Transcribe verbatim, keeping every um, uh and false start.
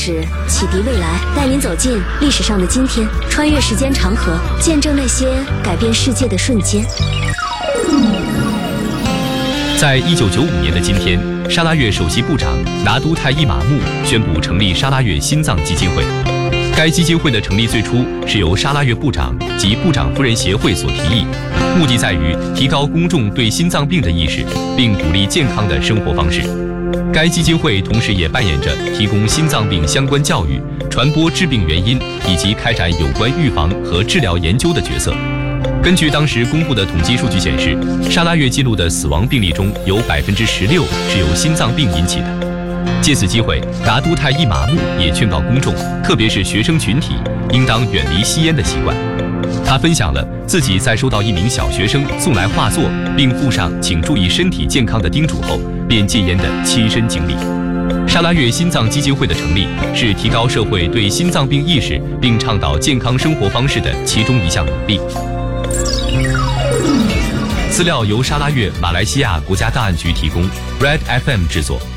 史，启迪未来，带您走进历史上的今天，穿越时间长河，见证那些改变世界的瞬间。 在一九九五年的今天，沙拉越首席部长拿督泰伊马木宣布成立沙拉越心脏基金会。该基金会的成立最初是由沙拉越部长及部长夫人协会所提议，目的在于提高公众对心脏病的意识，并鼓励健康的生活方式。该基金会同时也扮演着提供心脏病相关教育、传播致病原因以及开展有关预防和治疗研究的角色。根据当时公布的统计数据显示，沙拉越记录的死亡病例中有百分之十六是由心脏病引起的。借此机会，拿督泰伊马木也劝告公众，特别是学生群体，应当远离吸烟的习惯。他分享了自己在收到一名小学生送来画作，并附上请注意身体健康的叮嘱后，便戒烟的亲身经历。沙拉越心脏基金会的成立是提高社会对心脏病意识并倡导健康生活方式的其中一项努力。资料由沙拉越马来西亚国家档案局提供 ，Red F M 制作。